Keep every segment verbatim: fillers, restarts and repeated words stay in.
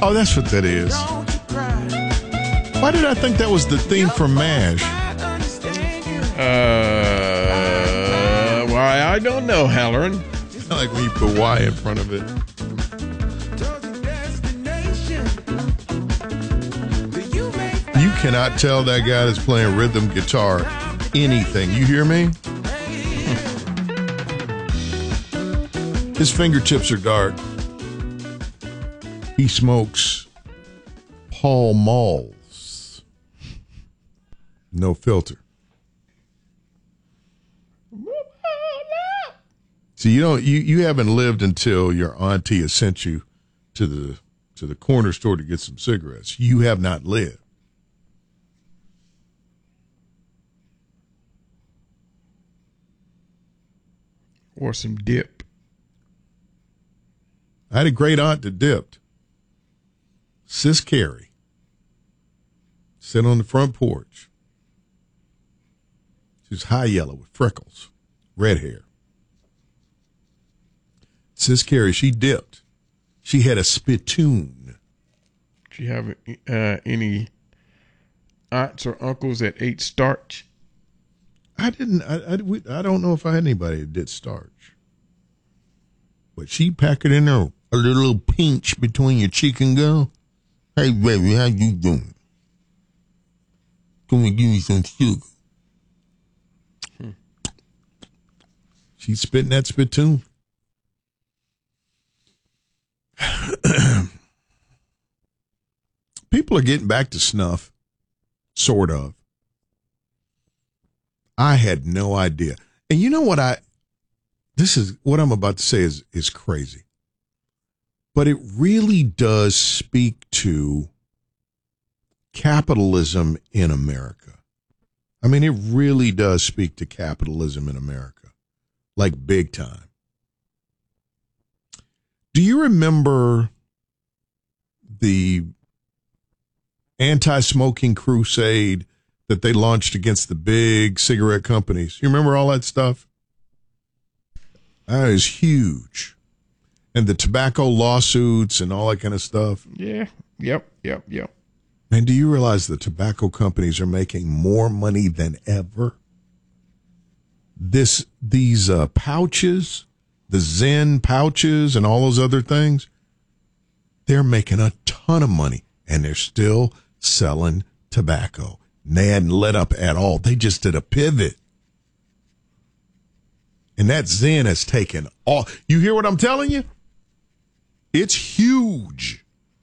Oh, that's what that is. Why did I think that was the theme from MASH? Uh, why, I don't know, Halloran. I like when you put Y in front of it. You cannot tell that guy that's playing rhythm guitar anything. You hear me? His fingertips are dark. He smokes Pall Malls. No filter. So you don't you, you haven't lived until your auntie has sent you to the to the corner store to get some cigarettes. You have not lived. Or some dip. I had a great aunt that dipped. Sis Carrie. Sit on the front porch. She was high yellow with freckles, red hair. Sis Carrie, she dipped. She had a spittoon. Do you have uh, any aunts or uncles that ate starch? I didn't. I, I, we, I don't know if I had anybody that did starch. But she packed it in there, a little pinch between your cheek and go. Hey, baby, how you doing? Come and give me some sugar. Hmm. She's spitting that spittoon. People are getting back to snuff, sort of. I had no idea. And you know what I, this is, what I'm about to say is, is crazy. But it really does speak to capitalism in America. I mean, it really does speak to capitalism in America, like big time. Do you remember the anti-smoking crusade that they launched against the big cigarette companies? You remember all that stuff? That is huge. And the tobacco lawsuits and all that kind of stuff. Yeah. Yep. Yep. Yep. And do you realize the tobacco companies are making more money than ever? This, these uh, pouches, the Zen pouches and all those other things, they're making a ton of money, and they're still selling tobacco. And they hadn't let up at all. They just did a pivot. And that Zen has taken all. You hear what I'm telling you? It's huge.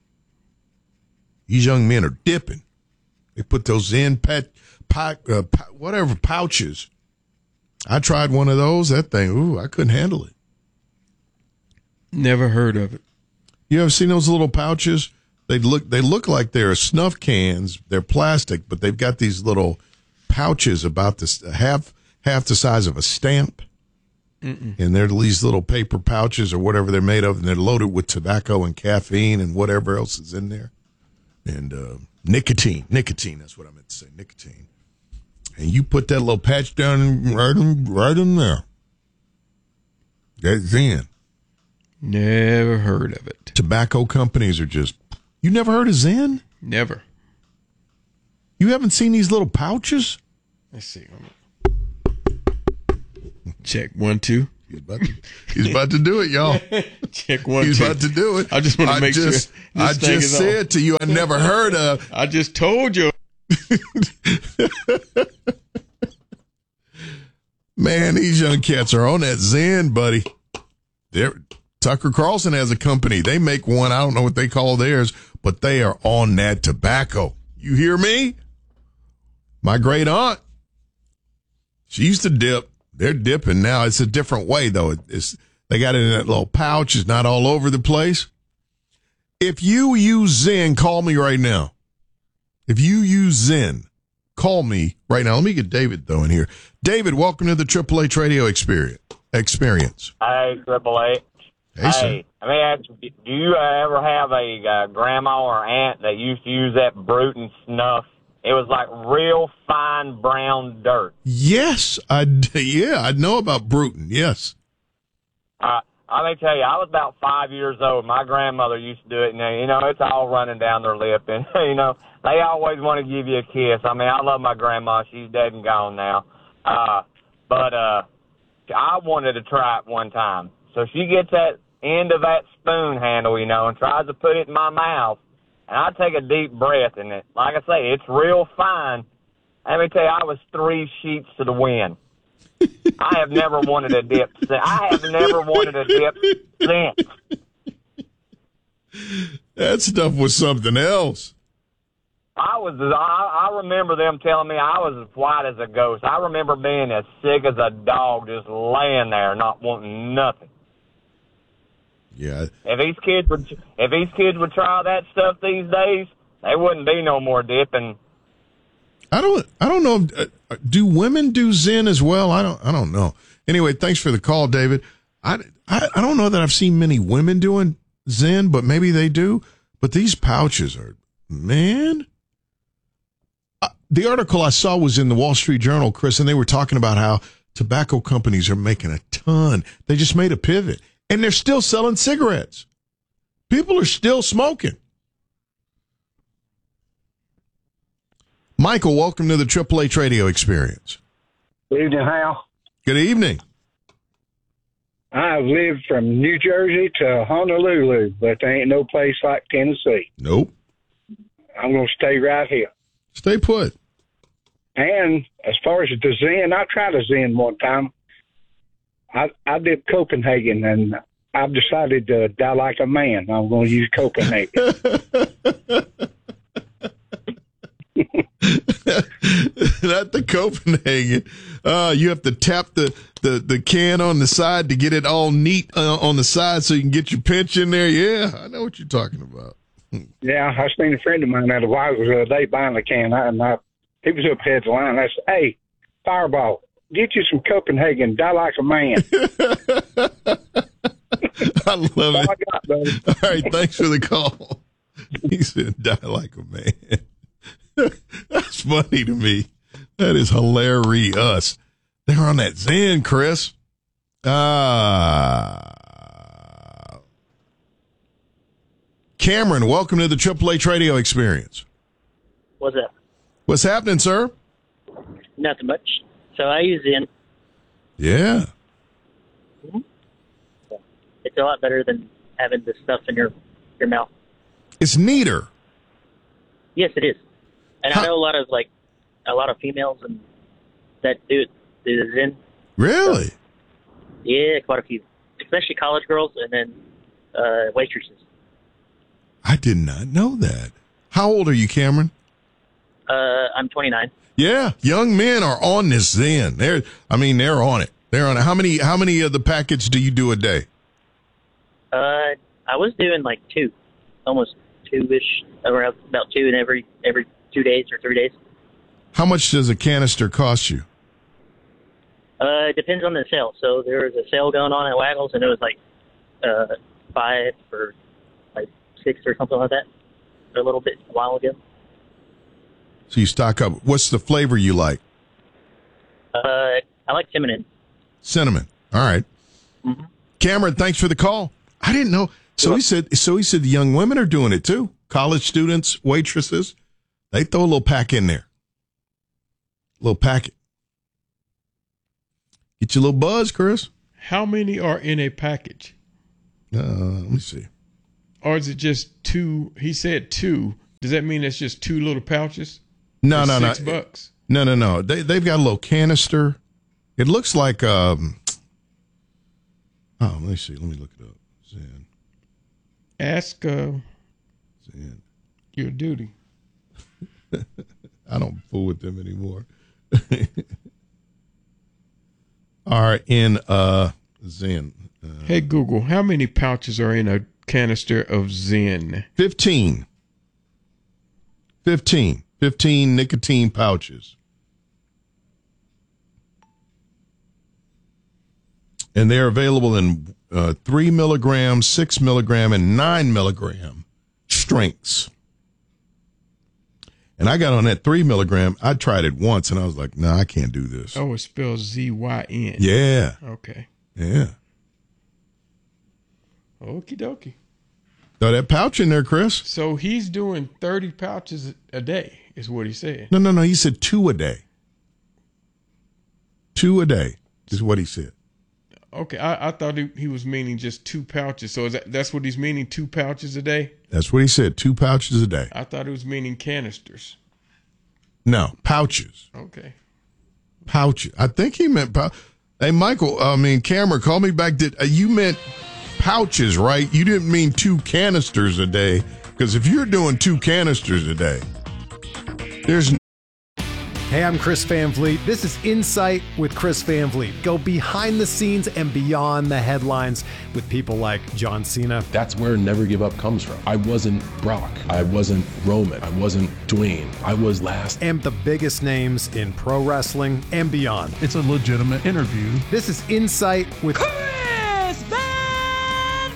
These young men are dipping. They put those Zen pat, pat, uh, whatever pouches. I tried one of those. That thing, ooh, I couldn't handle it. Never heard of it. You ever seen those little pouches? They look they look like they're snuff cans. They're plastic, but they've got these little pouches about this half half the size of a stamp. Mm-mm. And they're these little paper pouches or whatever they're made of, and they're loaded with tobacco and caffeine and whatever else is in there. And uh, nicotine. Nicotine, that's what I meant to say, nicotine. And you put that little patch down right in, right in there. That's Zen. Never heard of it. Tobacco companies are just... You never heard of Zen? Never. You haven't seen these little pouches? Let's see. Check one, two. He's about to, he's about to do it, y'all. Check one, he's two. about to do it. I just want to make just, sure. I just said on. to you, I never heard of. I just told you. Man, these young cats are on that Zen, buddy. They're, Tucker Carlson has a company. They make one. I don't know what they call theirs, but they are on that tobacco. You hear me? My great aunt, she used to dip. They're dipping now. It's a different way, though. It's, they got it in that little pouch. It's not all over the place. If you use Zen, call me right now. If you use Zen, call me right now. Let me get David, though, in here. David, welcome to the Triple H Radio Experience. Experience. Hey, Triple H. Hey, hey sir. Let me ask you, do you ever have a uh, grandma or aunt that used to use that Bruton snuff? It was like real fine brown dirt. Yes, I yeah, I know about Bruton. Yes. Uh, I may tell you, I was about five years old. My grandmother used to do it, and, you know, it's all running down their lip. And, you know, they always want to give you a kiss. I mean, I love my grandma. She's dead and gone now. Uh, but uh, I wanted to try it one time. So she gets that end of that spoon handle, you know, and tries to put it in my mouth. And I take a deep breath, and it, like I say, it's real fine. Let me tell you, I was three sheets to the wind. I have never wanted a dip. I have never wanted a dip since. That stuff was something else. I was. I, I remember them telling me I was as white as a ghost. I remember being as sick as a dog, just laying there, not wanting nothing. Yeah. If these kids would, if these kids would try that stuff these days, there wouldn't be no more dipping. I don't. I don't know. If, uh, do women do Zen as well? I don't. I don't know. Anyway, thanks for the call, David. I, I, I don't know that I've seen many women doing Zen, but maybe they do. But these pouches are, man. Uh, the article I saw was in the Wall Street Journal, Chris, and they were talking about how tobacco companies are making a ton. They just made a pivot, and they're still selling cigarettes. People are still smoking. Michael, welcome to the Triple H Radio Experience. Good evening, Hal. Good evening. I've lived from New Jersey to Honolulu, but there ain't no place like Tennessee. Nope. I'm going to stay right here. Stay put. And as far as the Zen, I tried a Zen one time. I, I did Copenhagen, and I've decided to die like a man. I'm going to use Copenhagen. Not the Copenhagen. Uh, you have to tap the, the, the can on the side to get it all neat uh, on the side so you can get your pinch in there. Yeah, I know what you're talking about. Yeah, I seen a friend of mine at a while was the other day buying a can, and I, he was up ahead of the line. I said, "Hey, Fireball, get you some Copenhagen. Die like a man." I love That's all it. I got, buddy. All right, thanks for the call. He said, "Die like a man." That's funny to me. That is hilarious. They're on that Zen, Chris. Uh, Cameron, welcome to the Triple H Radio Experience. What's up? What's happening, sir? Nothing much. So I use Zen. Yeah. Mm-hmm. It's a lot better than having this stuff in your your mouth. It's neater. Yes, it is. And How- I know a lot of like a lot of females and that do it do the Zen. Really? Yeah, quite a few, especially college girls and then uh, waitresses. I did not know that. How old are you, Cameron? Uh, I'm twenty-nine. Yeah, young men are on this Zen. They're, I mean, they're on it. They're on it. How many, how many of the packets do you do a day? Uh, I was doing like two, almost two-ish, around about two in every every two days or three days. How much does a canister cost you? Uh, it depends on the sale. So there was a sale going on at Waggles, and it was like uh, five for like six or something like that a little bit a while ago. So you stock up. What's the flavor you like? Uh, I like cinnamon. Cinnamon. All right. Mm-hmm. Cameron, thanks for the call. I didn't know. So he said. So he said the young women are doing it too. College students, waitresses, they throw a little pack in there. A little packet. Get your little buzz, Chris. How many are in a package? Uh, let me see. Or is it just two? He said two. Does that mean it's just two little pouches? No, For no, six no. bucks. No, no, no. They they've got a little canister. It looks like um. Oh, let me see. Let me look it up. Zen. Ask uh, Zen. your duty. I don't fool with them anymore. Are in uh Zen. Uh, Hey Google, how many pouches are in a canister of Zen? Fifteen. Fifteen. Fifteen nicotine pouches. And they're available in uh, three milligram, six milligram, and nine milligram strengths. And I got on that three milligram. I tried it once, and I was like, "No, nah, I can't do this." Oh, it spells Z Y N. Yeah, Okay. yeah. Okie dokie. Throw that pouch in there, Chris. So he's doing thirty pouches a day, is what he said. No, no, no. He said two a day. Two a day is what he said. Okay, I, I thought he, he was meaning just two pouches. So is that that's what he's meaning, two pouches a day? That's what he said, two pouches a day. I thought it was meaning canisters. No, pouches. Okay. Pouches. I think he meant pouch. Hey, Michael, I mean, Cameron, call me back. Did uh, you meant pouches, right? You didn't mean two canisters a day, because if you're doing two canisters a day, there's Hey, I'm Chris Van Vliet. This is Insight with Chris Van Vliet. Go behind the scenes and beyond the headlines with people like John Cena. That's where Never Give Up comes from. I wasn't Brock. I wasn't Roman. I wasn't Dwayne. I was last. And the biggest names in pro wrestling and beyond. It's a legitimate interview. This is Insight with Chris Van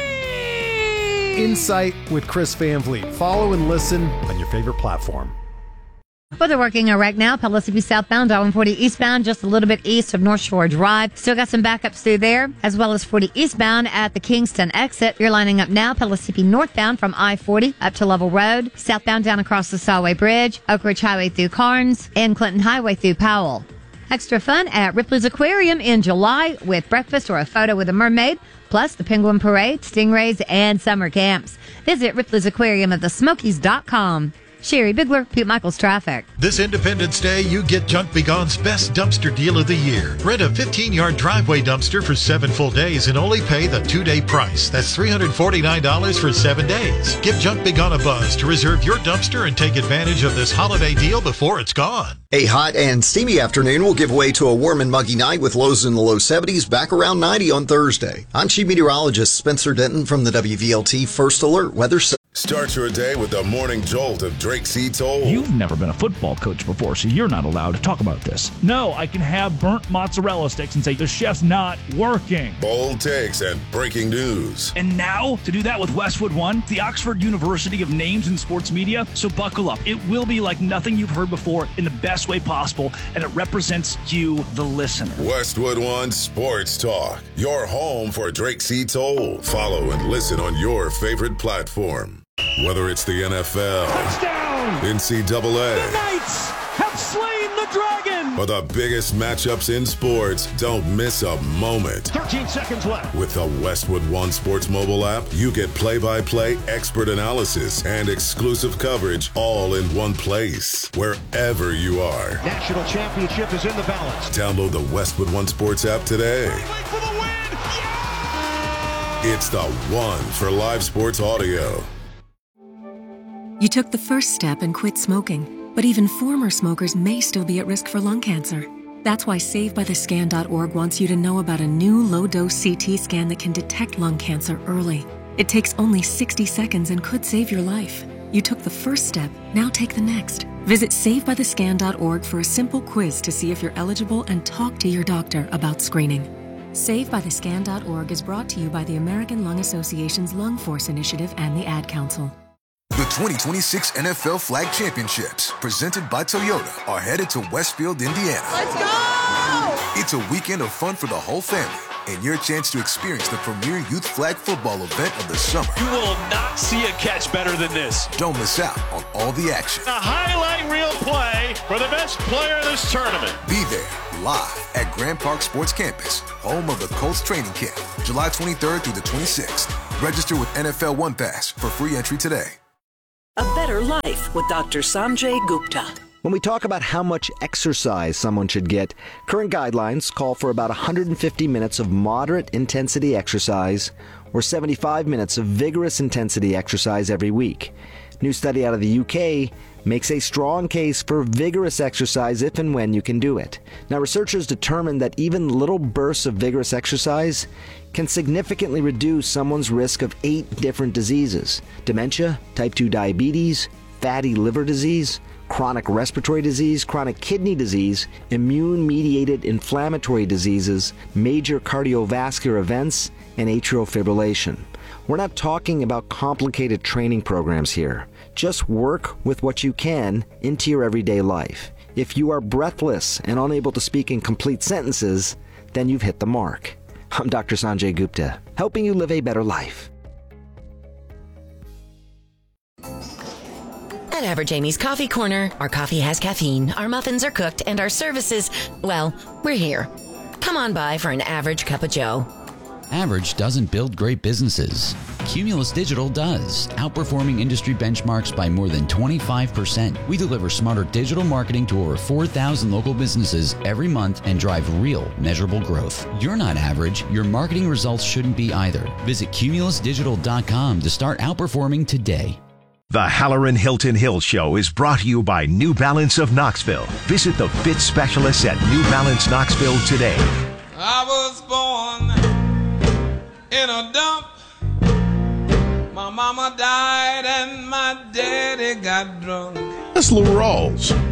Vliet. Insight with Chris Van Vliet. Follow and listen on your favorite platform. Weather working right now, Pellissippi southbound, I one forty eastbound, just a little bit east of North Shore Drive. Still got some backups through there, as well as forty eastbound at the Kingston exit. You're lining up now, Pellissippi northbound from I forty up to Level Road, southbound down across the Solway Bridge, Oak Ridge Highway through Carnes, and Clinton Highway through Powell. Extra fun at Ripley's Aquarium in July with breakfast or a photo with a mermaid, plus the Penguin Parade, stingrays, and summer camps. Visit Ripley's Aquarium at the Smokies dot com. Sherry Bigler, Pete Michaels Traffic. This Independence Day, you get Junk Be Gone's best dumpster deal of the year. Rent a fifteen-yard driveway dumpster for seven full days and only pay the two-day price. That's three hundred forty-nine dollars for seven days. Give Junk Be Gone a buzz to reserve your dumpster and take advantage of this holiday deal before it's gone. A hot and steamy afternoon will give way to a warm and muggy night with lows in the low seventies, back around ninety on Thursday. I'm Chief Meteorologist Spencer Denton from the W V L T First Alert Weather Center. Start your day with the morning jolt of Drake Seats Old. You've never been a football coach before, so you're not allowed to talk about this. No, I can have burnt mozzarella sticks and say the chef's not working. Bold takes and breaking news. And now, to do that with Westwood One, the Oxford University of Names in Sports Media. So buckle up. It will be like nothing you've heard before in the best way possible, and it represents you, the listener. Westwood One Sports Talk, your home for Drake Seats Old. Follow and listen on your favorite platform. Whether it's the N F L, Touchdown! N C double A, the Knights have slain the dragon, or the biggest matchups in sports, don't miss a moment. thirteen seconds left. With the Westwood One Sports mobile app, you get play-by-play expert analysis and exclusive coverage all in one place, wherever you are. National championship is in the balance. Download the Westwood One Sports app today. For the win. Yeah! It's the one for live sports audio. You took the first step and quit smoking, but even former smokers may still be at risk for lung cancer. That's why Save By The Scan dot org wants you to know about a new low-dose C T scan that can detect lung cancer early. It takes only sixty seconds and could save your life. You took the first step, now take the next. Visit Save By The Scan dot org for a simple quiz to see if you're eligible and talk to your doctor about screening. Save By The Scan dot org is brought to you by the American Lung Association's Lung Force Initiative and the Ad Council. The twenty twenty-six N F L Flag Championships, presented by Toyota, are headed to Westfield, Indiana. Let's go! It's a weekend of fun for the whole family and your chance to experience the premier youth flag football event of the summer. You will not see a catch better than this. Don't miss out on all the action. A highlight reel play for the best player in this tournament. Be there live at Grand Park Sports Campus, home of the Colts training camp, July twenty-third through the twenty-sixth. Register with N F L One Pass for free entry today. A better life with Doctor Sanjay Gupta. When we talk about how much exercise someone should get, current guidelines call for about one hundred fifty minutes of moderate intensity exercise or seventy-five minutes of vigorous intensity exercise every week. New study out of the U K makes a strong case for vigorous exercise if and when you can do it. Now, researchers determined that even little bursts of vigorous exercise can significantly reduce someone's risk of eight different diseases: dementia, type two diabetes, fatty liver disease, chronic respiratory disease, chronic kidney disease, immune-mediated inflammatory diseases, major cardiovascular events, and atrial fibrillation. We're not talking about complicated training programs here. Just work with what you can into your everyday life. If you are breathless and unable to speak in complete sentences, then you've hit the mark. I'm Doctor Sanjay Gupta, helping you live a better life. At Average Amy's Coffee Corner, our coffee has caffeine, our muffins are cooked, and our services, well, we're here. Come on by for an average cup of joe. Average doesn't build great businesses. Cumulus Digital does, outperforming industry benchmarks by more than twenty-five percent. We deliver smarter digital marketing to over four thousand local businesses every month and drive real, measurable growth. You're not average. Your marketing results shouldn't be either. Visit cumulus digital dot com to start outperforming today. The Halloran Hilton Hill Show is brought to you by New Balance of Knoxville. Visit the fit specialists at New Balance Knoxville today. I was born in a dump. My mama died and my daddy got drunk. That's Lou Rawls.